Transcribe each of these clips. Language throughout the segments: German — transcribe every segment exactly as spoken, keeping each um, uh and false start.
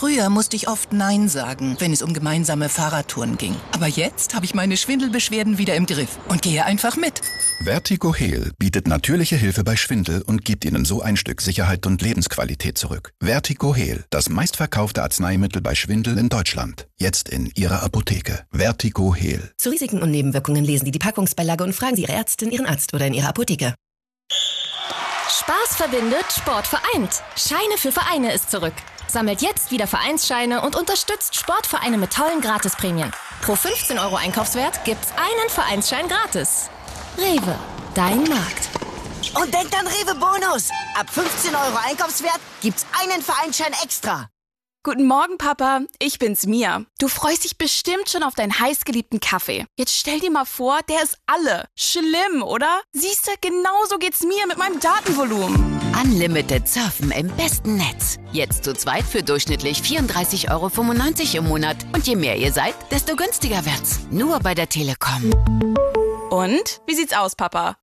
Früher musste ich oft Nein sagen, wenn es um gemeinsame Fahrradtouren ging. Aber jetzt habe ich meine Schwindelbeschwerden wieder im Griff und gehe einfach mit. Vertigo Heal bietet natürliche Hilfe bei Schwindel und gibt Ihnen so ein Stück Sicherheit und Lebensqualität zurück. Vertigo Heal, das meistverkaufte Arzneimittel bei Schwindel in Deutschland. Jetzt in Ihrer Apotheke. Vertigo Heal. Zu Risiken und Nebenwirkungen lesen Sie die Packungsbeilage und fragen Sie Ihre Ärztin, Ihren Arzt oder in Ihrer Apotheke. Spaß verbindet, Sport vereint. Scheine für Vereine ist zurück. Sammelt jetzt wieder Vereinsscheine und unterstützt Sportvereine mit tollen Gratisprämien. Pro fünfzehn Euro Einkaufswert gibt's einen Vereinsschein gratis. Rewe, dein Markt. Und denkt an Rewe Bonus. Ab fünfzehn Euro Einkaufswert gibt's einen Vereinsschein extra. Guten Morgen, Papa. Ich bin's, Mia. Du freust dich bestimmt schon auf deinen heißgeliebten Kaffee. Jetzt stell dir mal vor, der ist alle. Schlimm, oder? Siehste, genauso geht's mir mit meinem Datenvolumen. Unlimited Surfen im besten Netz. Jetzt zu zweit für durchschnittlich vierunddreißig Euro fünfundneunzig im Monat. Und je mehr ihr seid, desto günstiger wird's. Nur bei der Telekom. Und? Wie sieht's aus, Papa?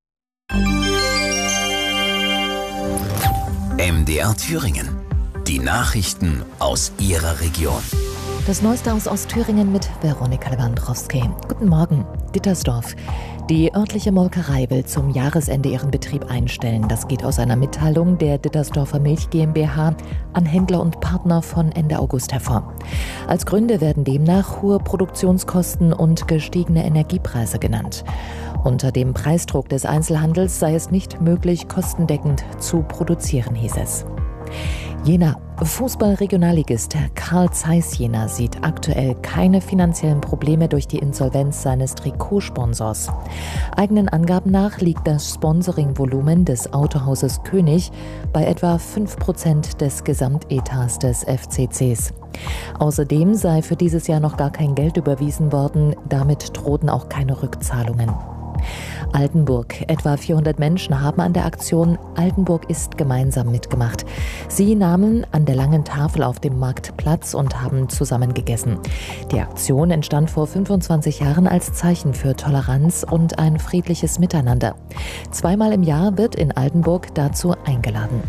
M D R Thüringen. Die Nachrichten aus Ihrer Region. Das Neueste aus Ostthüringen mit Veronika Lewandowski. Guten Morgen, Dittersdorf. Die örtliche Molkerei will zum Jahresende ihren Betrieb einstellen. Das geht aus einer Mitteilung der Dittersdorfer Milch GmbH an Händler und Partner von Ende August hervor. Als Gründe werden demnach hohe Produktionskosten und gestiegene Energiepreise genannt. Unter dem Preisdruck des Einzelhandels sei es nicht möglich, kostendeckend zu produzieren, hieß es. Jena. Fußball-Regionalligist Carl Zeiss Jena sieht aktuell keine finanziellen Probleme durch die Insolvenz seines Trikotsponsors. Eigenen Angaben nach liegt das Sponsoringvolumen des Autohauses König bei etwa fünf Prozent des Gesamtetats des F C Cs. Außerdem sei für dieses Jahr noch gar kein Geld überwiesen worden, damit drohten auch keine Rückzahlungen. Altenburg. Etwa vierhundert Menschen haben an der Aktion Altenburg ist gemeinsam mitgemacht. Sie nahmen an der langen Tafel auf dem Markt Platz und haben zusammen gegessen. Die Aktion entstand vor fünfundzwanzig Jahren als Zeichen für Toleranz und ein friedliches Miteinander. Zweimal im Jahr wird in Altenburg dazu eingeladen.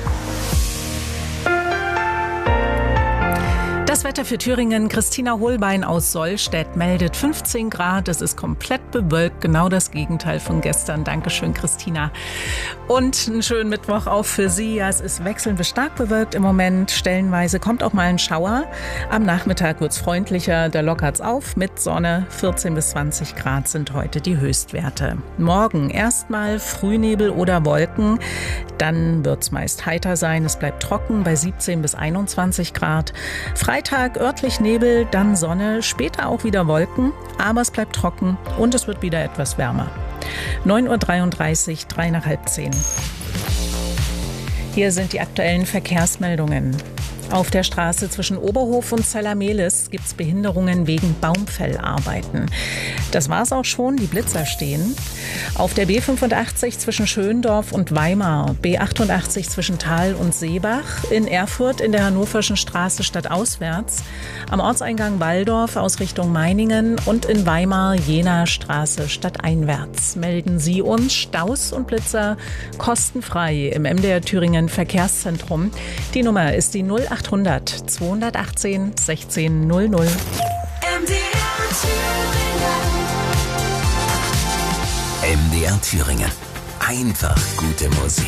Das Wetter für Thüringen. Christina Holbein aus Sollstedt meldet fünfzehn Grad. Es ist komplett bewölkt. Genau das Gegenteil von gestern. Dankeschön, Christina. Und einen schönen Mittwoch auch für Sie. Ja, es ist wechselnd bis stark bewölkt im Moment. Stellenweise kommt auch mal ein Schauer. Am Nachmittag wird es freundlicher. Da lockert es auf mit Sonne. vierzehn bis zwanzig Grad sind heute die Höchstwerte. Morgen erstmal Frühnebel oder Wolken. Dann wird es meist heiter sein. Es bleibt trocken bei siebzehn bis einundzwanzig Grad. Freitag Freitag örtlich Nebel, dann Sonne, später auch wieder Wolken, aber es bleibt trocken und es wird wieder etwas wärmer. neun Uhr dreiunddreißig, drei nach halb zehn. Hier sind die aktuellen Verkehrsmeldungen. Auf der Straße zwischen Oberhof und Zellamelis gibt es Behinderungen wegen Baumfellarbeiten. Das war's auch schon, die Blitzer stehen. Auf der B fünfundachtzig zwischen Schöndorf und Weimar, B achtundachtzig zwischen Thal und Seebach, in Erfurt in der Hannoverschen Straße stadtauswärts, am Ortseingang Walldorf aus Richtung Meiningen und in Weimar Jena Straße stadteinwärts. Melden Sie uns Staus und Blitzer kostenfrei im M D R Thüringen Verkehrszentrum. Die Nummer ist die null achthundert, zweihundertachtzehn, sechzehn null null. M D R Thüringen. M D R Thüringen. Einfach gute Musik.